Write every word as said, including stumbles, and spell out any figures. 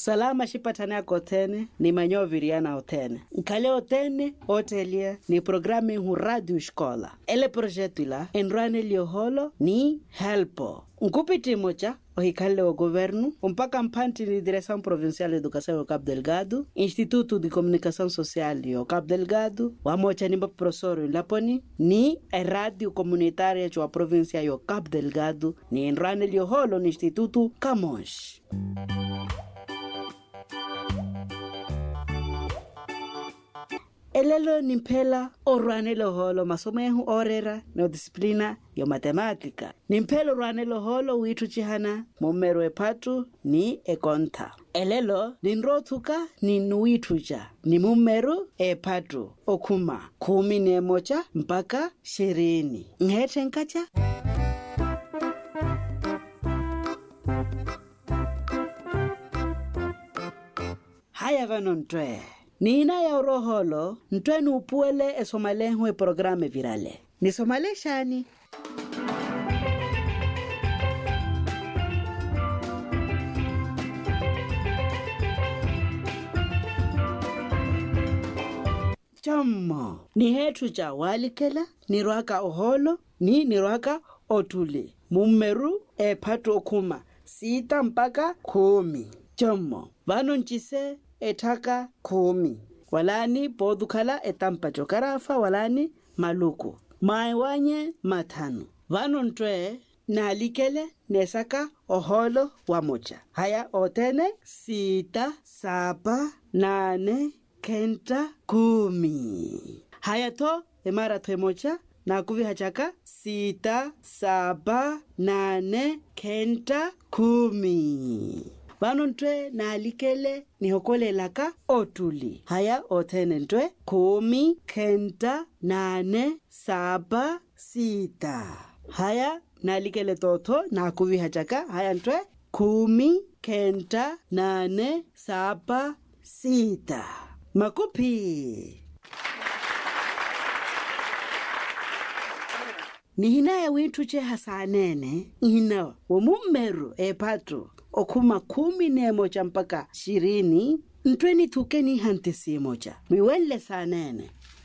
salama shipatana yako tene ni manyo viriana otene nkale otene otelia ni programe hu radio escola ele projeto la enrane lioholo ni helpo nkupiti mocha ohikale o governo mpaka mpanti ni direção provincial de educação o Cabo Delgado, Instituto de Comunicação Social o Cabo Delgado, wa mocha ni professor laponi ni a radio comunitária de a província o Cabo Delgado ni enrane lioholo ni Instituto Camões. Elelo nimpela orwane loholo masomehu orera no disciplina yo matemática. Nimpelo orwane loholo witu chihana momero epatu ni ekonta. Elelo ninrotuka ni nuituja ni momero epatu okuma kumi ne mocha mpaka shirini. Ngete nkacha? Haya vanontwe. Nina ya uroholo, ntwe nupuele e somalehu e programe virale. Ni somale shani? Chamo, ni hetu cha walikela, ni roaka oholo, ni ni roaka otule. Mumeru e pato okuma, sita mpaka kumi. Chamo, vano nchise etaka kumi. Walani podukala etampa chokarafa walani maluku. Maiwanye matano. Vano ntwe na alikele nesaka oholo wamocha. Haya otene sita, saba, nane, kenta, kumi. Haya to emara to emocha na kuvi hachaka sita, saba, nane, kenta, kumi. Vano ntwe na alikele ni hokole laka otuli. Haya otene ntwe kumi, kenta, nane, saba, sita. Haya na alikele toto na kuvi hachaka. Haya ntwe kumi, kenta, nane, saba, sita. Makupi. Ni hina ya witu che hasanene. Hina wa mumeru e patu. Okuma kumi ne mocha mpaka shirini. Ntweni tukeni hantisi mocha. Miwele sanene.